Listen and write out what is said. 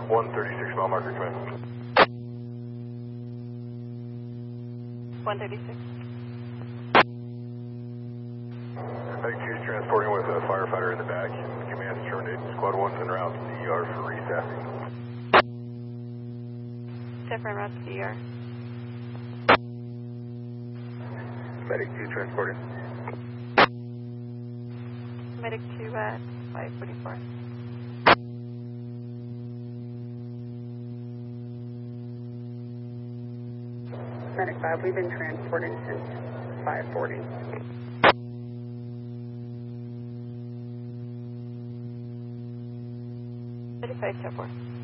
136 mile marker, come in. 136. Medic 2 is transporting with a firefighter in the back. Command terminated. Squad 1's en route to the ER for restaffing. Different route to the ER. Medic 2 transporting. Medic 2 at 544. Medic 5, we've been transporting since 540. Medic 5 10-4.